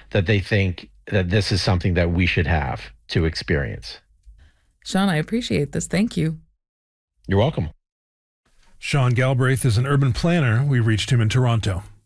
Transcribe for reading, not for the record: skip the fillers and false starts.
that they think that this is something that we should have to experience. Sean, I appreciate this. Thank you. You're welcome. Sean Galbraith is an urban planner. We reached him in Toronto.